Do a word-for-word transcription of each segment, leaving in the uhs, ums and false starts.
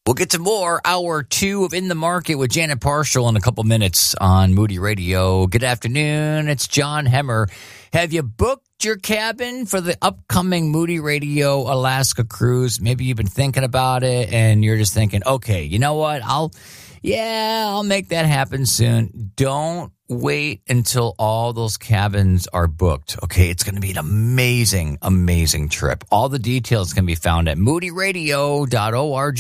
We'll get to more hour two of In the Market with Janet Parshall in a couple minutes on Moody Radio. Good afternoon. It's John Hemmer. Have you booked your cabin for the upcoming Moody Radio Alaska cruise? Maybe you've been thinking about it and you're just thinking, okay, you know what? I'll, yeah, I'll make that happen soon. Don't wait until all those cabins are booked. Okay, it's going to be an amazing, amazing trip. All the details can be found at moody radio dot org.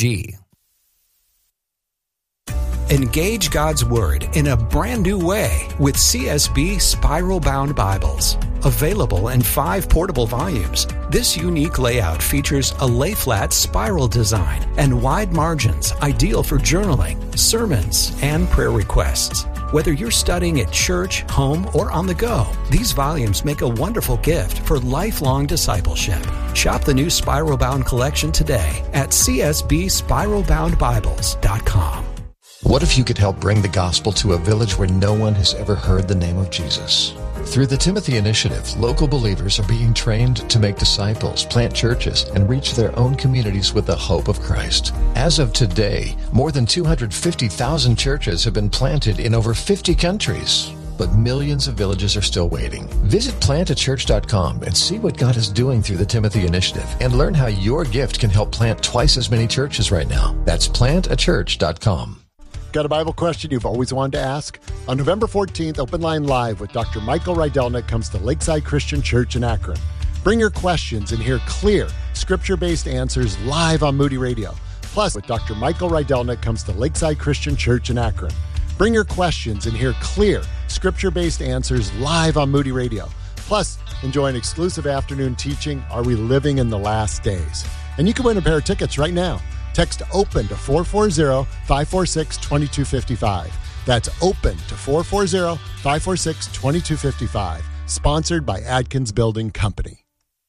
Engage God's Word in a brand new way with C S B Spiral Bound Bibles. Available in five portable volumes, this unique layout features a lay-flat spiral design and wide margins ideal for journaling, sermons, and prayer requests. Whether you're studying at church, home, or on the go, these volumes make a wonderful gift for lifelong discipleship. Shop the new Spiral Bound collection today at c s b spiral bound bibles dot com. What if you could help bring the gospel to a village where no one has ever heard the name of Jesus? Through the Timothy Initiative, local believers are being trained to make disciples, plant churches, and reach their own communities with the hope of Christ. As of today, more than two hundred fifty thousand churches have been planted in over fifty countries. But millions of villages are still waiting. Visit plant a church dot com and see what God is doing through the Timothy Initiative and learn how your gift can help plant twice as many churches right now. That's plant a church dot com. Got a Bible question you've always wanted to ask? On November fourteenth, Open Line Live with Doctor Michael Rydelnik comes to Lakeside Christian Church in Akron. Bring your questions and hear clear, scripture-based answers live on Moody Radio. Plus, with Doctor Michael Rydelnik comes to Lakeside Christian Church in Akron. Bring your questions and hear clear, scripture-based answers live on Moody Radio. Plus, enjoy an exclusive afternoon teaching, Are We Living in the Last Days? And you can win a pair of tickets right now. Text OPEN to four four zero, five four six, two two five five. That's OPEN to four four zero, five four six, two two five five. Sponsored by Adkins Building Company.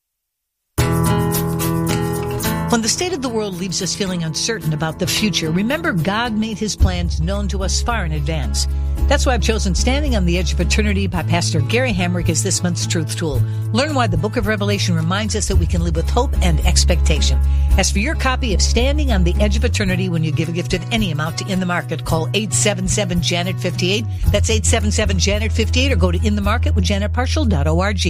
When the state of the world leaves us feeling uncertain about the future, remember God made his plans known to us far in advance. That's why I've chosen Standing on the Edge of Eternity by Pastor Gary Hamrick as this month's Truth Tool. Learn why the book of Revelation reminds us that we can live with hope and expectation. As for your copy of Standing on the Edge of Eternity, when you give a gift of any amount to In the Market, call eight seven seven, Janet fifty-eight. That's eight seven seven, Janet fifty-eight, or go to in the market with janet parshall dot org.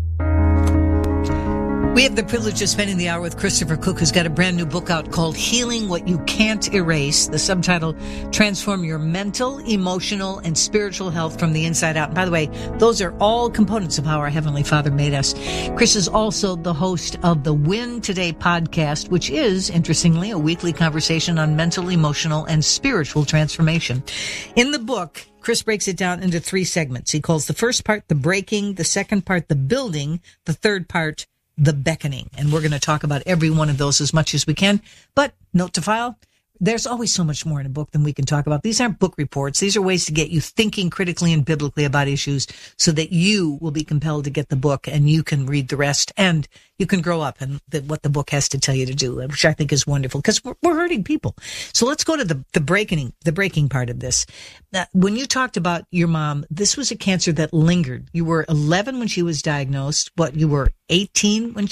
We have the privilege of spending the hour with Christopher Cook, who's got a brand new book out called Healing What You Can't Erase. The subtitle, Transform Your Mental, Emotional, and Spiritual Health from the Inside Out. And by the way, those are all components of how our Heavenly Father made us. Chris is also the host of the Win Today podcast, which is, interestingly, a weekly conversation on mental, emotional, and spiritual transformation. In the book, Chris breaks it down into three segments. He calls the first part the breaking, the second part the building, the third part the beckoning. And we're going to talk about every one of those as much as we can. But note to file, there's always so much more in a book than we can talk about. These aren't book reports. These are ways to get you thinking critically and biblically about issues so that you will be compelled to get the book and you can read the rest and you can grow up and the, what the book has to tell you to do, which I think is wonderful because we're, we're hurting people. So let's go to the, the breaking, the breaking part of this. Now, when you talked about your mom, this was a cancer that lingered. You were eleven when she was diagnosed. What, you were eighteen when